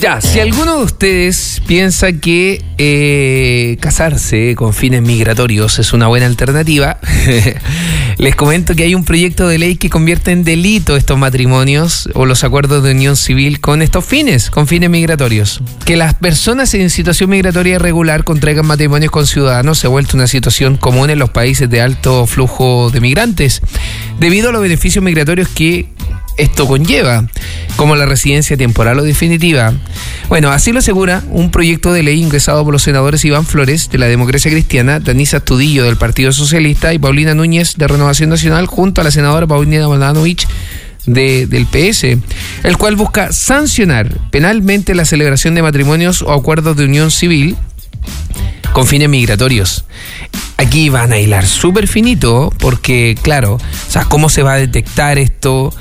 Ya, si alguno de ustedes piensa que casarse con fines migratorios es una buena alternativa, les comento que hay un proyecto de ley que convierte en delito estos matrimonios o los acuerdos de unión civil con estos fines, con fines migratorios. Que las personas en situación migratoria irregular contraigan matrimonios con ciudadanos se ha vuelto una situación común en los países de alto flujo de migrantes, debido a los beneficios migratorios que esto conlleva, como la residencia temporal o definitiva. Bueno, así lo asegura un proyecto de ley ingresado por los senadores Iván Flores, de la Democracia Cristiana, Danisa Astudillo, del Partido Socialista, y Paulina Núñez, de Renovación Nacional, junto a la senadora Paulina Bodanovich, del PS, el cual busca sancionar penalmente la celebración de matrimonios o acuerdos de unión civil con fines migratorios. Aquí van a hilar súper finito porque, claro, o sea, ¿cómo se va a detectar esto?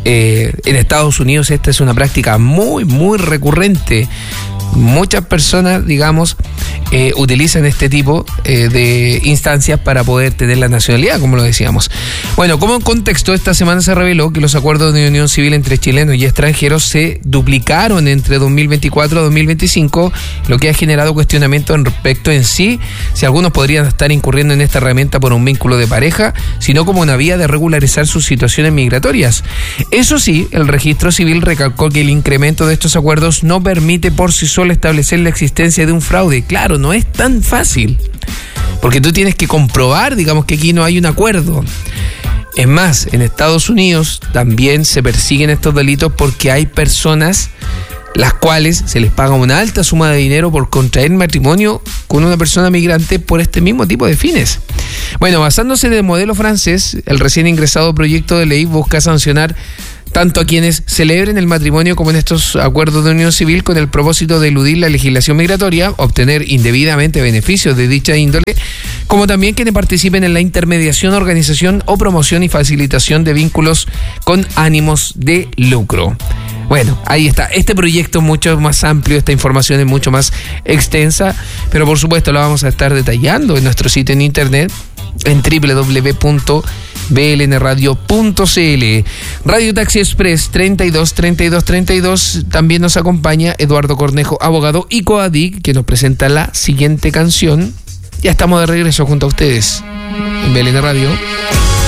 En Estados Unidos esta es una práctica muy, muy recurrente. Muchas personas, digamos, utilizan este tipo de instancias para poder tener la nacionalidad, como lo decíamos. Bueno, como en contexto, esta semana se reveló que los acuerdos de unión civil entre chilenos y extranjeros se duplicaron entre 2024 y 2025, lo que ha generado cuestionamiento en respecto en sí, si algunos podrían estar incurriendo en esta herramienta por un vínculo de pareja, sino como una vía de regularizar sus situaciones migratorias. Eso sí, el registro civil recalcó que el incremento de estos acuerdos no permite por sí solo establecer la existencia de un fraude. Claro, no es tan fácil, porque tú tienes que comprobar, digamos, que aquí no hay un acuerdo. Es más, en Estados Unidos también se persiguen estos delitos porque hay personas las cuales se les paga una alta suma de dinero por contraer matrimonio con una persona migrante por este mismo tipo de fines. Bueno, basándose en el modelo francés, el recién ingresado proyecto de ley busca sancionar tanto a quienes celebren el matrimonio como en estos acuerdos de unión civil con el propósito de eludir la legislación migratoria, obtener indebidamente beneficios de dicha índole, como también quienes participen en la intermediación, organización o promoción y facilitación de vínculos con ánimos de lucro. Bueno, ahí está. Este proyecto es mucho más amplio, esta información es mucho más extensa, pero por supuesto la vamos a estar detallando en nuestro sitio en internet, en www.blnradio.cl. Radio Taxi Express 32. También nos acompaña Eduardo Cornejo, abogado y Coadic, que nos presenta la siguiente canción. Ya estamos de regreso junto a ustedes en BLN Radio.